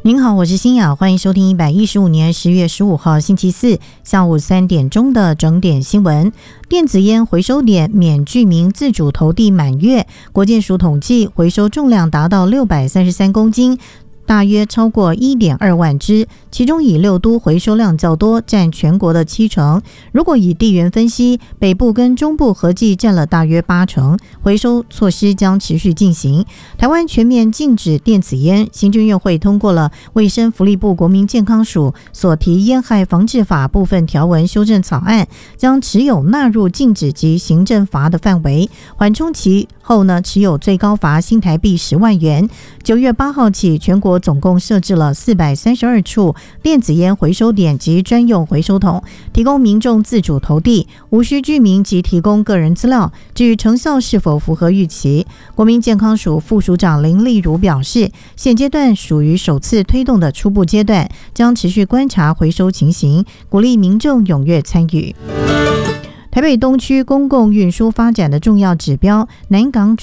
您好，我是欣雅，欢迎收听115年10月15号星期四下午3点钟的整点新闻。电子烟回收点免居民自主投递满月，国健署统计回收重量达到633公斤，大约超过 1.2 万只，其中以6都回收量较多，占全国的70%。如果以地缘分析，北部跟中部合计占了大约80%，回收措施将持续进行。台湾全面禁止电子烟，行政院会通过了卫生福利部国民健康署所提烟害防治法部分条文修正草案，将持有纳入禁止及行政罚的范围，缓冲期后呢，持有最高罚新台币10万元。9月8号起，全国总共设置了432处电子烟回收点及专用回收桶，提供民众自主投递，无需居民及提供个人资料。至于成效是否符合预期，国民健康署副署长林丽如表示，现阶段属于首次推动的初步阶段，将持续观察回收情形，鼓励民众踊跃参与。台北东区公共运输发展的重要指标南港